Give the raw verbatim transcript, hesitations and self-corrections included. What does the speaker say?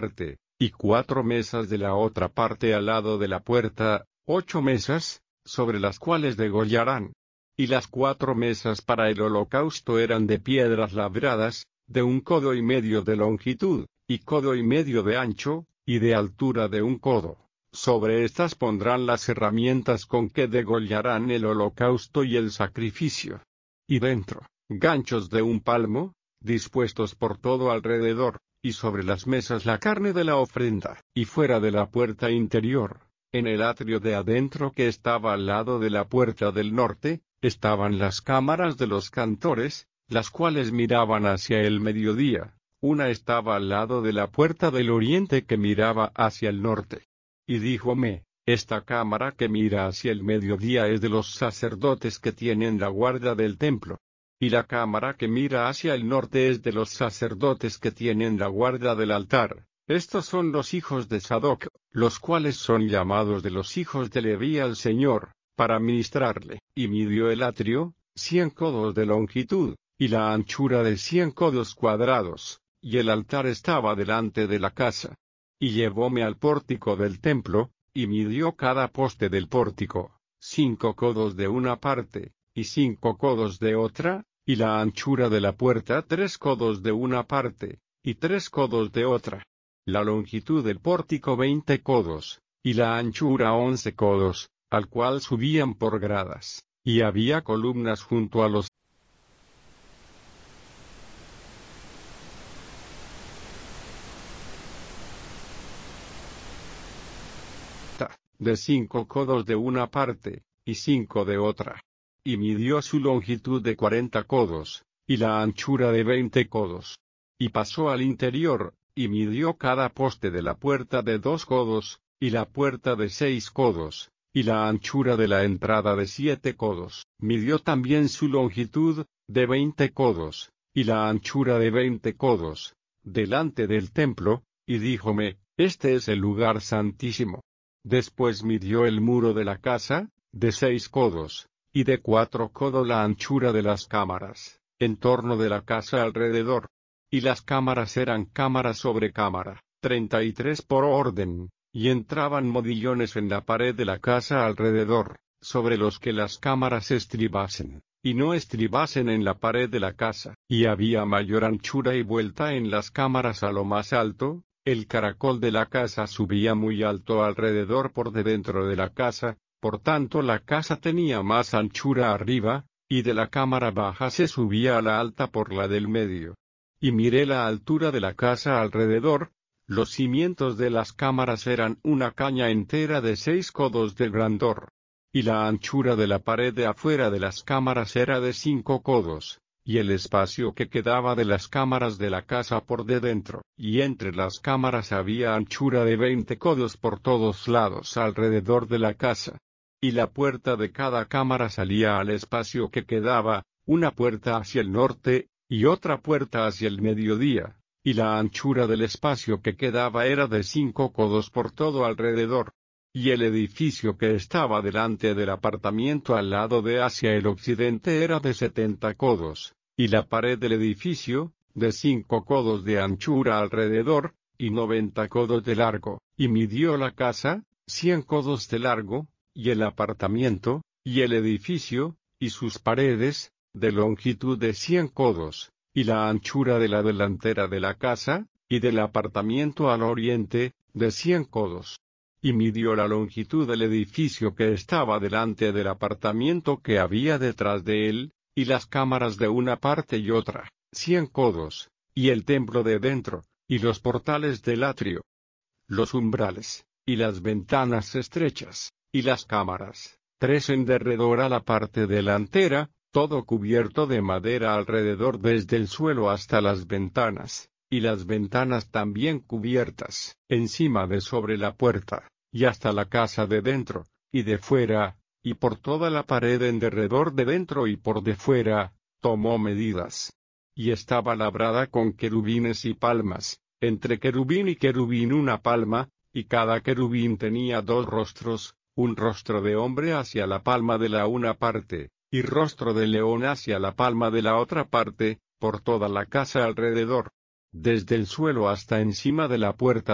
parte, y cuatro mesas de la otra parte al lado de la puerta, ocho mesas, sobre las cuales degollarán. Y las cuatro mesas para el holocausto eran de piedras labradas, de un codo y medio de longitud, y codo y medio de ancho, y de altura de un codo. Sobre estas pondrán las herramientas con que degollarán el holocausto y el sacrificio. Y dentro, ganchos de un palmo, dispuestos por todo alrededor, y sobre las mesas la carne de la ofrenda, y fuera de la puerta interior, en el atrio de adentro que estaba al lado de la puerta del norte, estaban las cámaras de los cantores, las cuales miraban hacia el mediodía. Una estaba al lado de la puerta del oriente que miraba hacia el norte. Y díjome, esta cámara que mira hacia el mediodía es de los sacerdotes que tienen la guarda del templo. Y la cámara que mira hacia el norte es de los sacerdotes que tienen la guarda del altar. Estos son los hijos de Sadoc, los cuales son llamados de los hijos de Leví al Señor, para ministrarle. Y midió el atrio, cien codos de longitud, y la anchura de cien codos cuadrados, y el altar estaba delante de la casa. Y llevóme al pórtico del templo, y midió cada poste del pórtico, cinco codos de una parte, y cinco codos de otra, y la anchura de la puerta tres codos de una parte, y tres codos de otra. La longitud del pórtico veinte codos, y la anchura once codos, al cual subían por gradas, y había columnas junto a los de cinco codos de una parte, y cinco de otra. Y midió su longitud de cuarenta codos, y la anchura de veinte codos. Y pasó al interior, y midió cada poste de la puerta de dos codos, y la puerta de seis codos, y la anchura de la entrada de siete codos. Midió también su longitud, de veinte codos, y la anchura de veinte codos, delante del templo, y díjome, este es el lugar santísimo. Después midió el muro de la casa, de seis codos, y de cuatro codos la anchura de las cámaras, en torno de la casa alrededor. Y las cámaras eran cámara sobre cámara, treinta y tres por orden, y entraban modillones en la pared de la casa alrededor, sobre los que las cámaras estribasen, y no estribasen en la pared de la casa. Y había mayor anchura y vuelta en las cámaras a lo más alto. El caracol de la casa subía muy alto alrededor por de dentro de la casa, por tanto la casa tenía más anchura arriba, y de la cámara baja se subía a la alta por la del medio. Y miré la altura de la casa alrededor, los cimientos de las cámaras eran una caña entera de seis codos de grandor. Y la anchura de la pared de afuera de las cámaras era de cinco codos. Y el espacio que quedaba de las cámaras de la casa por de dentro, y entre las cámaras había anchura de veinte codos por todos lados alrededor de la casa. Y la puerta de cada cámara salía al espacio que quedaba, una puerta hacia el norte, y otra puerta hacia el mediodía, y la anchura del espacio que quedaba era de cinco codos por todo alrededor. Y el edificio que estaba delante del apartamiento al lado de hacia el occidente era de setenta codos, y la pared del edificio, de cinco codos de anchura alrededor, y noventa codos de largo, y midió la casa, cien codos de largo, y el apartamiento, y el edificio, y sus paredes, de longitud de cien codos, y la anchura de la delantera de la casa, y del apartamiento al oriente, de cien codos. Y midió la longitud del edificio que estaba delante del apartamiento que había detrás de él, y las cámaras de una parte y otra, cien codos, y el templo de dentro, y los portales del atrio, los umbrales, y las ventanas estrechas, y las cámaras, tres en derredor a la parte delantera, todo cubierto de madera alrededor desde el suelo hasta las ventanas, y las ventanas también cubiertas, encima de sobre la puerta, y hasta la casa de dentro, y de fuera, y por toda la pared en derredor de dentro y por de fuera, tomó medidas. Y estaba labrada con querubines y palmas, entre querubín y querubín una palma, y cada querubín tenía dos rostros, un rostro de hombre hacia la palma de la una parte, y rostro de león hacia la palma de la otra parte, por toda la casa alrededor, desde el suelo hasta encima de la puerta